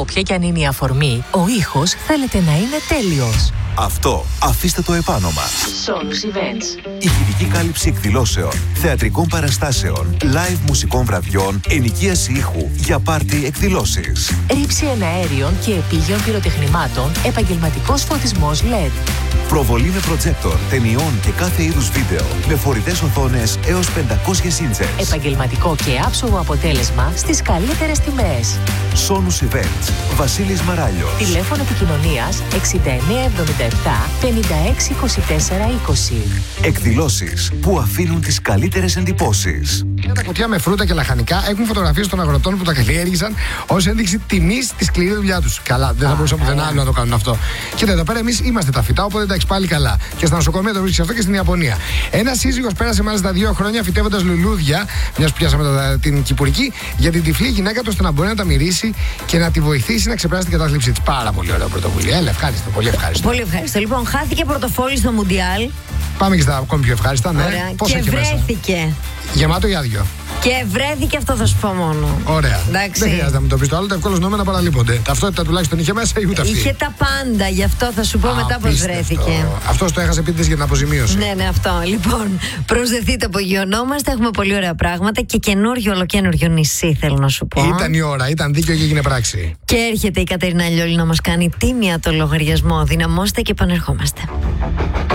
Όποια και αν είναι η αφορμή, ο ήχος θέλετε να είναι τέλειος. Αυτό αφήστε το επάνω μας. Sonus Events. Ηχητική κάλυψη εκδηλώσεων, θεατρικών παραστάσεων, live μουσικών βραδιών, ενοικίαση ήχου για πάρτι εκδηλώσεις. Ρήψη εναέριων και επίγειων πυροτεχνημάτων, επαγγελματικός φωτισμός LED. Προβολή με προτζέκτορ, ταινιών και κάθε είδους βίντεο, με φορητές οθόνες έως 500 ίντσες. Επαγγελματικό και άψογο αποτέλεσμα στις καλύτερες τιμές. Sonus Events, Βασίλης Μαράλιος. Τηλέφωνο επικοινωνίας 6977 56 24 20. Εκδηλώσεις που αφήνουν τις καλύτερες εντυπώσεις. Τα κουτιά με φρούτα και λαχανικά έχουν φωτογραφίες των αγροτών που τα καλλιέργησαν ως ένδειξη τιμής στη σκληρή δουλειά τους. Καλά, δεν θα μπορούσαμε πουθενά άλλο να το κάνουν αυτό. Κοίτα, εδώ πέρα εμείς είμαστε τα φυτά, οπότε εντάξει πάλι καλά. Και στα νοσοκομεία το βρίσκει αυτό και στην Ιαπωνία. Ένας σύζυγος πέρασε μάλιστα 2 χρόνια φυτεύοντας λουλούδια, μιας που πιάσαμε την κυπουρική, για την τυφλή γυναίκα του ώστε να μπορεί να τα μυρίσει και να τη βοηθήσει να ξεπεράσει την κατάθλιψη της. Πάρα πολύ ωραία πρωτοβουλία. Έλα, ευχάριστο, πολύ ευχάριστο. Πολύ ευχάριστο. Λοιπόν, χάθηκε πρωτοφόλι στο Μουντιάλ. Πάμε και στα ακόμη πιο ευχάριστα. Ναι. Ωραία. Πόσα Και βρέθηκε. Μέσα. Γεμάτο ή άδειο. Και βρέθηκε, αυτό θα σου πω μόνο. Ωραία. Εντάξει. Δεν χρειάζεται να μου το πει το άλλο. Τα ευκόλω νόμενα παραλείπονται. Ταυτότητα τουλάχιστον είχε μέσα ή ούτε αυτή. Είχε τα πάντα, γι' αυτό θα σου πω μετά πώς βρέθηκε. Αυτό το έχασε επίτηδες για την αποζημίωση. Ναι, αυτό. Λοιπόν, προσδεθείτε, απογειωνόμαστε. Έχουμε πολύ ωραία πράγματα και καινούριο, ολοκένουργιο νησί, θέλω να σου πω. Ήταν η ώρα, ήταν δίκαιο και έγινε πράξη. Και έρχεται η Κατερίνα Λιόλη να μας κάνει τίμια το λογαριασμό. Δυναμώστε και επανερχόμαστε.